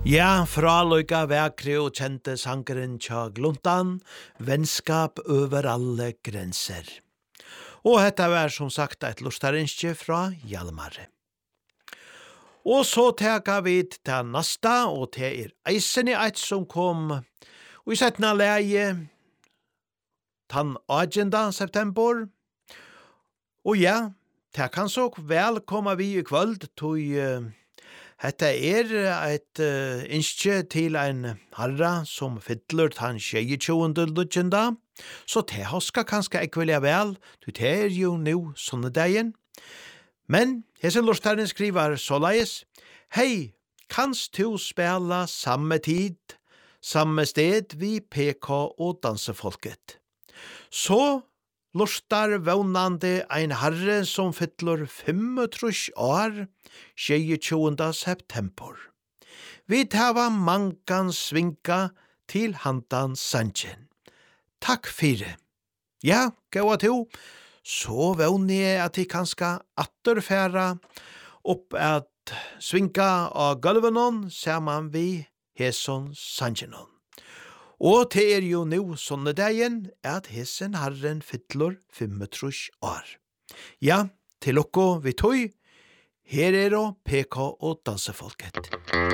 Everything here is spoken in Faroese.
Ja, fra lykka vekre og kjente sangeren tja gluntan, vennskap over alle grenser. Og dette var som sagt et lustarinskje fra Hjalmar. Og så teka vi til nasta, og til eisen i eit som kom, og i settna leie, tann 8. september. Og ja, det kan så vel komme vi i kvöld, tog hetta et innskje til ein harra som fytler tann 22. lutjenda, så det hoska kanskje ekvelia vel, det jo nu sånne dagen. Men hese lortaren skriver såleis: Hei, kanst du spela samme tid, samme sted vi PK og dansefolket? Så lortar vånande ein herre som fytler 35 år, 22. september. Vi tava mangan svinka til handan sanjen. Takk fyrir. Ja, gaua to. Så vånne jeg at jeg kanska atterfæra opp at svinka av gulvenon saman vi heson sanjenon. Og det jo nu sånne dagen at hesen herren fytler 35 år. Ja, til okko vi tog, her og PK og dansefolket.